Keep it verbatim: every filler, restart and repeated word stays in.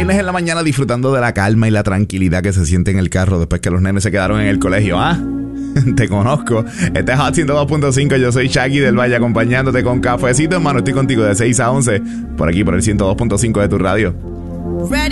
viernes en la mañana disfrutando de la calma y la tranquilidad que se siente en el carro después que los nenes se quedaron en el colegio, ¿ah? Te conozco. Este es Hot ciento dos punto cinco. Yo soy Shaggy del Valle acompañándote con cafecito, hermano. Estoy contigo de seis a once por aquí por el ciento dos punto cinco de tu radio.